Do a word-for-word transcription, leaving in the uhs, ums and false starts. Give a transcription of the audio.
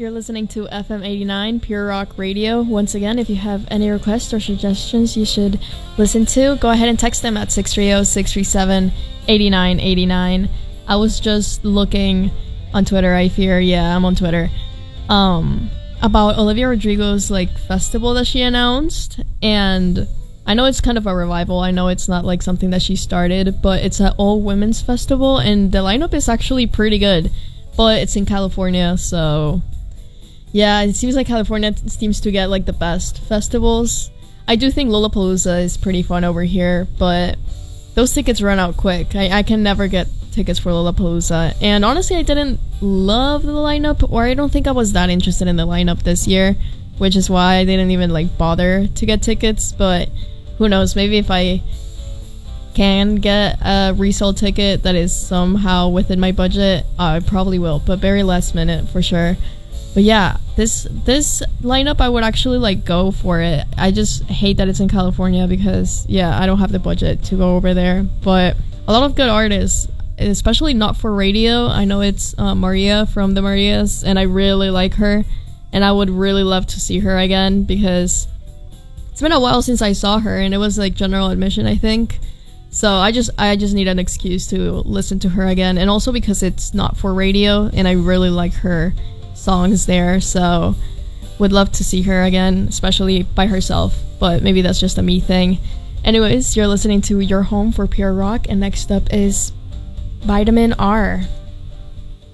You're listening to F M eighty-nine Pure Rock Radio. Once again, if you have any requests or suggestions you should listen to, go ahead and text them at six three zero, six three seven, eight nine eight nine. I was just looking on Twitter, I fear, yeah, I'm on Twitter, um, about Olivia Rodrigo's, like, festival that she announced, and I know it's kind of a revival. I know it's not, like, something that she started, but it's an all-women's festival, and the lineup is actually pretty good, but it's in California, so yeah, it seems like California t- seems to get, like, the best festivals. I do think Lollapalooza is pretty fun over here, but those tickets run out quick. I, I can never get tickets for Lollapalooza. And honestly, I didn't love the lineup, or I don't think I was that interested in the lineup this year, which is why I didn't even, like, bother to get tickets. But who knows, maybe if I can get a resale ticket that is somehow within my budget, I probably will, but very last minute for sure. But yeah, this this lineup, I would actually, like, go for it. I just hate that it's in California because, yeah, I don't have the budget to go over there. But a lot of good artists, especially not for radio. I know it's uh, Maria from the Marias, and I really like her. And I would really love to see her again because it's been a while since I saw her, and it was, like, general admission, I think. So I just I just need an excuse to listen to her again. And also because it's not for radio, and I really like her songs there, so would love to see her again, especially by herself, but maybe that's just a me thing. Anyways, you're listening to Your Home for Pure Rock, and next up is Vitamin R.